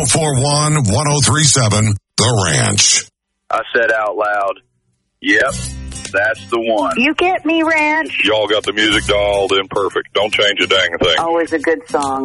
1041-1037, The Ranch. I said out loud, yep, that's the one. You get me, Ranch? Y'all got the music dialed in perfect. Don't change a dang thing. Always a good song.